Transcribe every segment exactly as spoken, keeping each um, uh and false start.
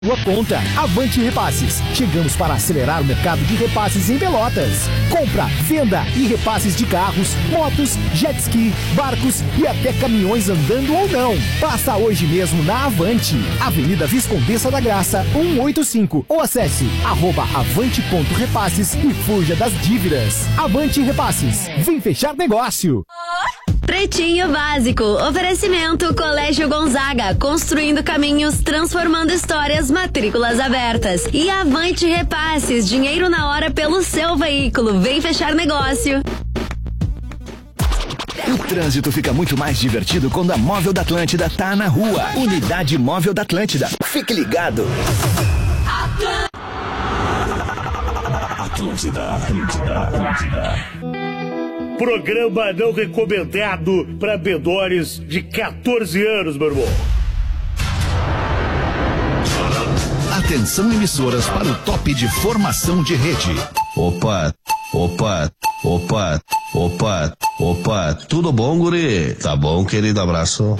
Sua conta. Avante Repasses. Chegamos para acelerar o mercado de repasses em Pelotas. Compra, venda e repasses de carros, motos, jet ski, barcos e até caminhões andando ou não. Passa hoje mesmo na Avante. Avenida Viscondessa da Graça, cento e oitenta e cinco. Ou acesse arroba avante ponto repasses e fuja das dívidas. Avante Repasses. Vem fechar negócio. Pretinho Básico. Oferecimento Colégio Gonzaga. Construindo caminhos, transformando histórias, matrículas abertas. E Avante Repasses. Dinheiro na hora pelo seu veículo. Vem fechar negócio. O trânsito fica muito mais divertido quando a Móvel da Atlântida tá na rua. Unidade Móvel da Atlântida. Fique ligado. Atlântida, Atlântida, Atlântida. Programa não recomendado para menores de quatorze anos, meu irmão. Atenção, emissoras, para o top de formação de rede. Opa, opa, opa, opa, opa, tudo bom, guri? Tá bom, querido, abraço.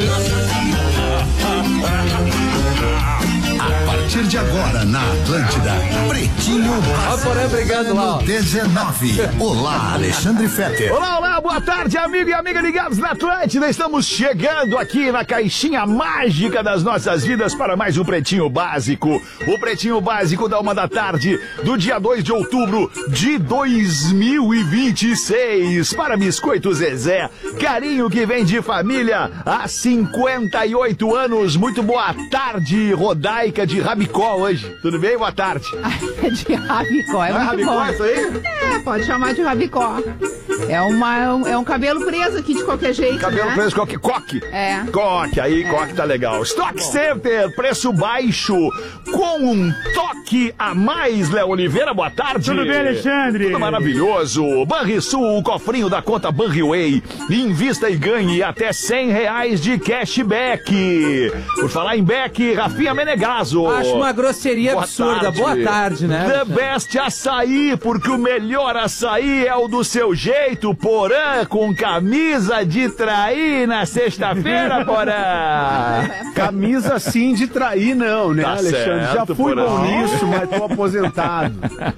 A partir de agora, na Atlântida, Pretinho Básico. Obrigado, lá. dezenove. Olá, Alexandre Fetter. Olá, olá, boa tarde, amigo e amiga ligados na Atlântida. Estamos chegando aqui na caixinha mágica das nossas vidas para mais um Pretinho Básico. O Pretinho Básico da uma da tarde do dia dois de outubro de dois mil e vinte e seis. Para Biscoito Zezé, carinho que vem de família há cinquenta e oito anos. Muito boa tarde, Rodaica de Rabicó hoje. Tudo bem? Boa tarde. De Rabicó, é Não é muito Rabicó bom. isso aí? É, pode chamar de Rabicó. É, uma, é, um, é um cabelo preso aqui de qualquer jeito, Cabelo né? preso, coque, coque. É. Coque, aí, É. coque tá legal. Stock Center, preço baixo, com um toque a mais, Léo Oliveira, boa tarde. Tudo bem, Alexandre? Tudo maravilhoso. Banrisul, o cofrinho da conta Banriway. Invista e ganhe até cem reais de cashback. Por falar em back, Rafinha Menegaso. Acho uma grosseria Boa absurda. tarde. Boa tarde, né? The Best Açaí, porque o melhor açaí é o do seu jeito, Porã, com camisa de trair na sexta-feira, Porã. Camisa sim de trair, não, né, Tá Alexandre? certo, Já fui Porã. bom nisso, mas tô aposentado.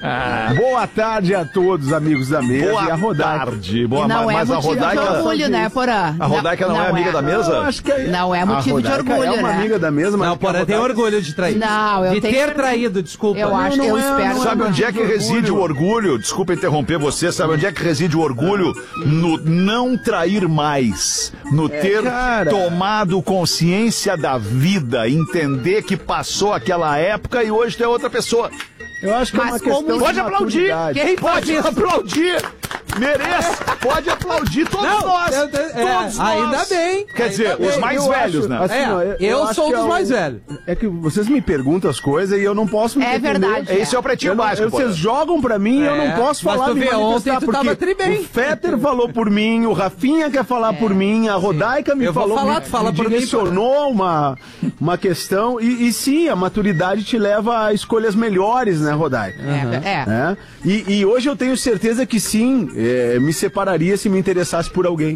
Boa tarde a todos, amigos da mesa. Boa e a Rodaica. tarde. Boa, E não mas é a motivo de Rodaica... orgulho, né, Porã? A Rodaica não, é amiga da mesa? Eu acho que é... Não é a motivo de Rodaica orgulho, é uma né? amiga da mesa, mas... Não, Porã tem orgulho de trair. Não, eu de tenho ter vergonha. traído, desculpa. Eu acho, não eu é, espero. não Sabe onde é que orgulho. reside o orgulho? Desculpa interromper você. Sabe onde é que reside o orgulho? No não trair mais. No ter cara. tomado consciência da vida. Entender que passou aquela época e hoje tem outra pessoa. Eu acho que Mas é uma questão como- de Pode aplaudir. maturidade. Quem pode aplaudir? Merece. Pode aplaudir todos Não, nós. eu- eu- é, todos nós. ainda bem. Quer dizer, Ainda os bem. mais Eu velhos, acho, né? assim, É, ó, eu acho sou um que dos é o- mais velhos. É que vocês me perguntam as coisas e eu não posso me É defender. verdade. Esse é o Pretinho Eu não- Básico. eu- vocês jogam pra mim e eu É, não posso mas falar tu me vê, ontem manifestar, tu porque tava tri bem. o Fetter falou por mim, o Rafinha quer falar por mim, a Rodaica me Eu vou falou, falar, me, tu fala me por mim, direcionou uma, uma questão e, e sim, a maturidade te leva a escolhas melhores, né, Rodaica? É, é. É. E, e hoje eu tenho certeza que sim, é, me separaria se me interessasse por alguém,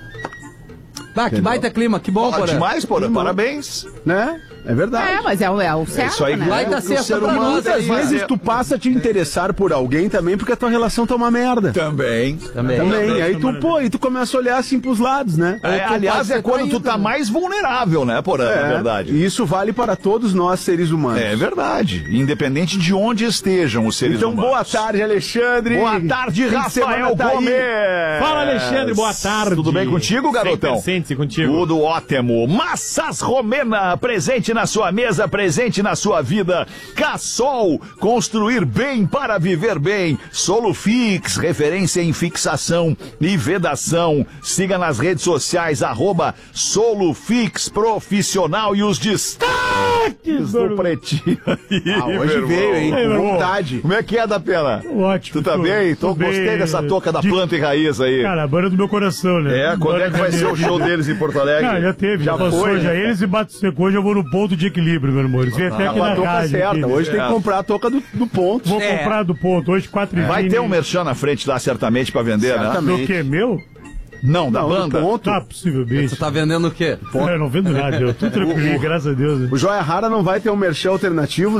Bah, que baita clima, que bom, Ó, Porã. demais, Porã. Irmão. Parabéns. né? É verdade. É, mas é, o- é o certo, isso aí, né? Vai dar O certo ser pra humano, nós muitas aí. vezes é. tu passa a te interessar por alguém também porque a tua relação tá uma merda. Também. Também. Também. Aí tu, pô, e tu começa a olhar assim pros lados, né? É, Ou tu aliás, pode é ser quando tu traído, tá né? mais vulnerável, né, Porã? É, Na verdade. E isso vale para todos nós, seres humanos. É verdade. Independente de onde estejam os seres Então, humanos. boa tarde, Alexandre. Boa tarde, Fim de Rafael semana tá aí. Gomes. Fala, Alexandre, boa tarde. Tudo bem contigo, garotão? Sempre, sente-se contigo. Tudo ótimo. Massas Romena, presente na sua mesa, presente na sua vida. Cassol, construir bem para viver bem. Solufix, referência em fixação e vedação. Siga nas redes sociais, arroba Solufix Profissional e os destaques do Pretinho. Ah, hoje meu veio, hein? irmão. Com vontade. Como é que é, da pena? Ótimo. Tu tá tô- bem? Tô, tô bem, gostei dessa toca da de- planta e raiz aí. Cara, a banda do meu coração, né? É, quando é que vai ser o show deles em Porto Alegre? Ah, já teve, já, Já passou, foi, já né? eles e Bato Seco. Hoje eu vou no ponto de equilíbrio, meu irmão. Eles vêm até Tá aqui com a na touca rádio. certa. aqui, né? Hoje tem É. que comprar a touca do, do ponto. Vou É. comprar do ponto, hoje quatro e vinte. Vai ter um merchan na frente lá, certamente, pra vender, Certamente. né? Do que, meu? Não, da Não, banda. ponto. Ah, possivelmente. Você tá vendendo o quê? É, eu não vendo nada, eu tô tranquilo, graças a Deus. Né? O Joia Rara não vai ter um merchan alternativo.